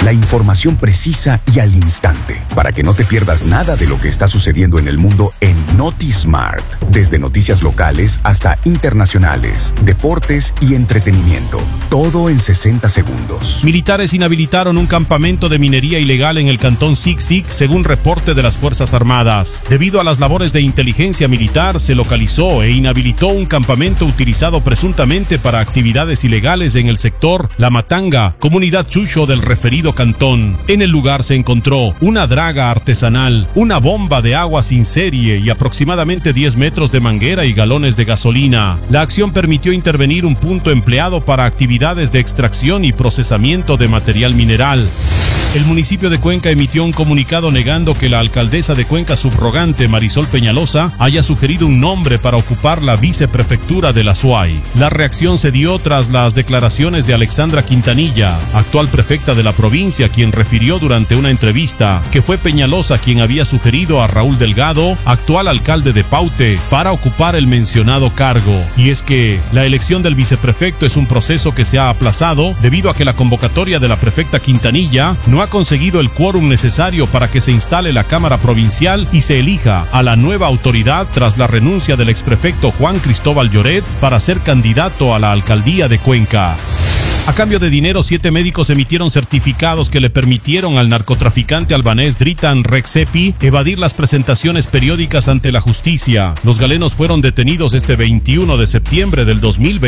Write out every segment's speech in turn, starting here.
La información precisa y al instante, para que no te pierdas nada de lo que está sucediendo en el mundo en NotiSmart. Desde noticias locales hasta internacionales, deportes y entretenimiento. Todo en 60 segundos. Militares inhabilitaron un campamento de minería ilegal en el cantón Siksik, según reporte de las Fuerzas Armadas. Debido a las labores de inteligencia militar, se localizó e inhabilitó un campamento utilizado presuntamente para actividades ilegales en el sector La Matanga, comunidad Chucho del referido cantón. En el lugar se encontró una draga artesanal, una bomba de agua sin serie y aproximadamente 10 metros de manguera y galones de gasolina. La acción permitió intervenir un punto empleado para actividades de extracción y procesamiento de material mineral. El municipio de Cuenca emitió un comunicado negando que la alcaldesa de Cuenca subrogante, Marisol Peñalosa, haya sugerido un nombre para ocupar la viceprefectura de la SUAY. La reacción se dio tras las declaraciones de Alexandra Quintanilla, actual prefecta de la provincia, quien refirió durante una entrevista que fue Peñalosa quien había sugerido a Raúl Delgado, actual alcalde de Paute, para ocupar el mencionado cargo. Y es que la elección del viceprefecto es un proceso que se ha aplazado debido a que la convocatoria de la prefecta Quintanilla no ha conseguido el quórum necesario para que se instale la Cámara Provincial y se elija a la nueva autoridad tras la renuncia del exprefecto Juan Cristóbal Lloret para ser candidato a la alcaldía de Cuenca. A cambio de dinero, 7 médicos emitieron certificados que le permitieron al narcotraficante albanés Dritan Rexepi evadir las presentaciones periódicas ante la justicia. Los galenos fueron detenidos este 21 de septiembre del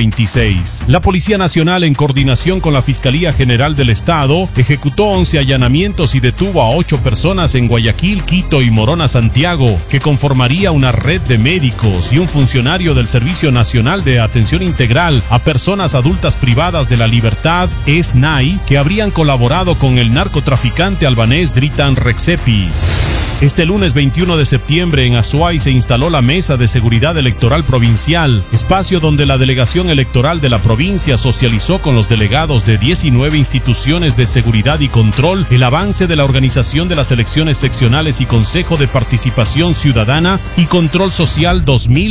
2026. La Policía Nacional, en coordinación con la Fiscalía General del Estado, ejecutó 11 allanamientos y detuvo a 8 personas en Guayaquil, Quito y Morona, Santiago, que conformaría una red de médicos y un funcionario del Servicio Nacional de Atención Integral a Personas Adultas Privadas de la Libertad, SNAI, que habrían colaborado con el narcotraficante albanés Dritan Rexepi. Este lunes 21 de septiembre en Azuay se instaló la Mesa de Seguridad Electoral Provincial, espacio donde la Delegación Electoral de la provincia socializó con los delegados de 19 instituciones de seguridad y control el avance de la organización de las elecciones seccionales y Consejo de Participación Ciudadana y Control Social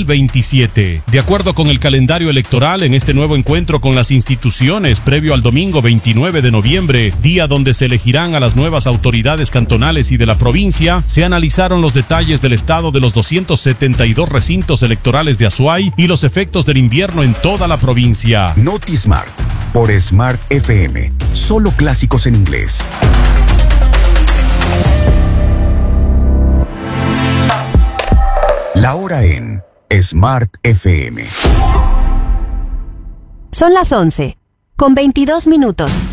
2027. De acuerdo con el calendario electoral, en este nuevo encuentro con las instituciones, previo al domingo 29 de noviembre, día donde se elegirán a las nuevas autoridades cantonales y de la provincia, se analizaron los detalles del estado de los 272 recintos electorales de Azuay y los efectos del invierno en toda la provincia. NotiSmart, por Smart FM. Solo clásicos en inglés. La hora en Smart FM. Son las 11, con 22 minutos.